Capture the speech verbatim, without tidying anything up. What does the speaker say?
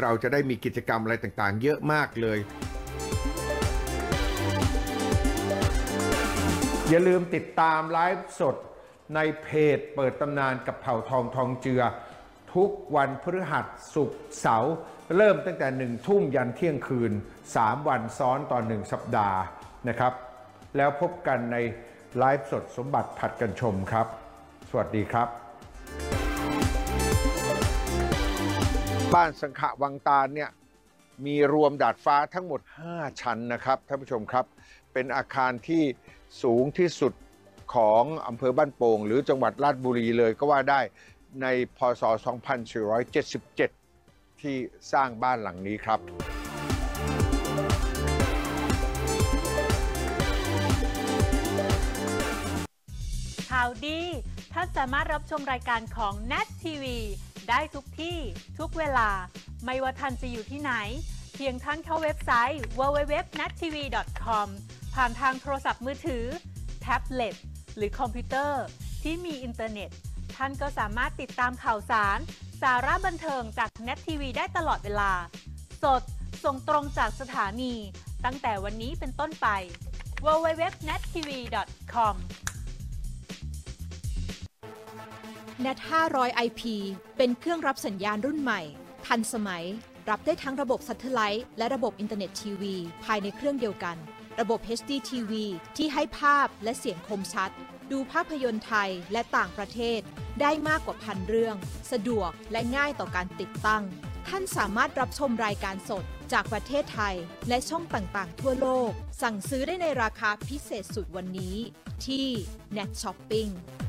เราจะได้มีกิจกรรมอะไรต่างๆเยอะมากเลยอย่าลืมติดตามไลฟ์สดในเพจเปิดตำนานกับเผ่าทองทองเจือทุกวันพฤหัสศุกร์เสาร์เริ่มตั้งแต่หนึ่งทุ่มยันเที่ยงคืนสามวันซ้อนต่อหนึ่งสัปดาห์นะครับแล้วพบกันในไลฟ์สดสมบัติผัดกันชมครับสวัสดีครับบ้านสังขะวังตาลเนี่ยมีรวมดาดฟ้าทั้งหมดห้าชั้นนะครับท่านผู้ชมครับเป็นอาคารที่สูงที่สุดของอำเภอบ้านโป่งหรือจังหวัดราชบุรีเลยก็ว่าได้ในพ.ศ. สองพันสี่ร้อยเจ็ดสิบเจ็ดที่สร้างบ้านหลังนี้ครับข่าวดีท่านสามารถรับชมรายการของ เน็ต ที วี ได้ทุกที่ทุกเวลาไม่ว่าท่านจะอยู่ที่ไหนเพียงท่านเข้าเว็บไซต์ ดับเบิลยู ดับเบิลยู ดับเบิลยู ดอท เน็ต ที วี ดอท คอม ผ่านทางโทรศัพท์มือถือแท็บเล็ตหรือคอมพิวเตอร์ที่มีอินเทอร์เน็ตท่านก็สามารถติดตามข่าวสารสาระบันเทิงจาก เน็ต ที วี ได้ตลอดเวลาสดส่งตรงจากสถานีตั้งแต่วันนี้เป็นต้นไป ดับเบิลยู ดับเบิลยู ดับเบิลยู ดอท เน็ต ที วี ดอท คอมเน็ต ห้าร้อย ไอ พี เป็นเครื่องรับสัญญาณรุ่นใหม่ทันสมัยรับได้ทั้งระบบซัตเทไลท์และระบบอินเทอร์เน็ตทีวีภายในเครื่องเดียวกันระบบ เอช ดี ที วี ที่ให้ภาพและเสียงคมชัดดูภาพยนตร์ไทยและต่างประเทศได้มากกว่าพันเรื่องสะดวกและง่ายต่อการติดตั้งท่านสามารถรับชมรายการสดจากประเทศไทยและช่องต่างๆทั่วโลกสั่งซื้อได้ในราคาพิเศษสุดวันนี้ที่ เน็ต ช้อปปิ้ง